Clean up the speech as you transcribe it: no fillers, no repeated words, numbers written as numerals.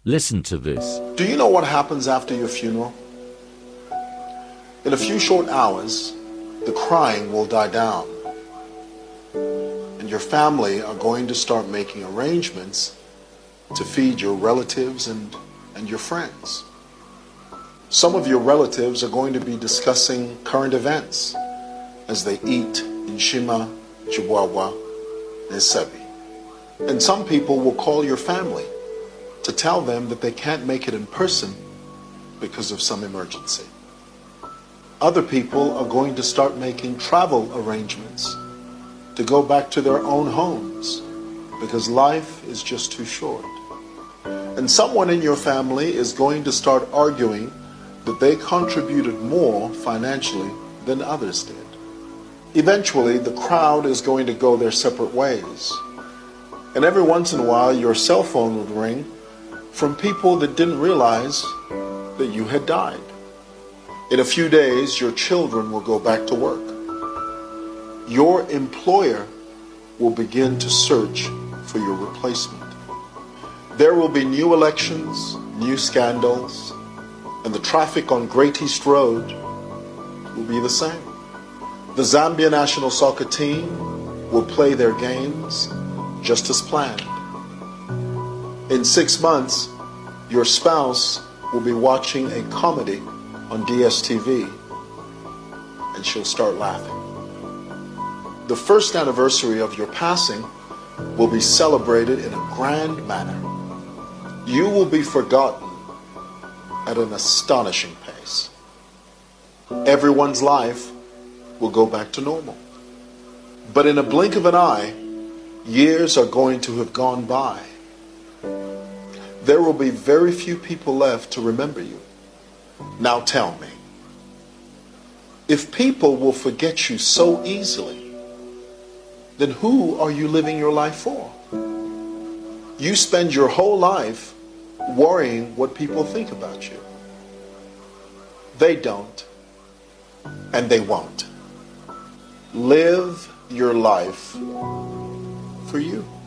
Listen to this. Do you know what happens after your funeral? In a few short hours, the crying will die down, and your family are going to start making arrangements to feed your relatives and your friends. Some of your relatives are going to be discussing current events as they eat in Shima, Chihuahua, and Sebi. And some people will call your family to tell them that they can't make it in person because of some emergency. Other people are going to start making travel arrangements to go back to their own homes because life is just too short. And someone in your family is going to start arguing that they contributed more financially than others did. Eventually, the crowd is going to go their separate ways. And every once in a while, your cell phone would ring from people that didn't realize that you had died. In a few days, your children will go back to work. Your employer will begin to search for your replacement. There will be new elections, new scandals, and the traffic on Great East Road will be the same. The Zambia national soccer team will play their games just as planned. In 6 months, your spouse will be watching a comedy on DSTV, and she'll start laughing. The first anniversary of your passing will be celebrated in a grand manner. You will be forgotten at an astonishing pace. Everyone's life will go back to normal. But in a blink of an eye, years are going to have gone by. There will be very few people left to remember you. Now tell me, if people will forget you so easily, then who are you living your life for? You spend your whole life worrying what people think about you. They don't, and they won't. Live your life for you.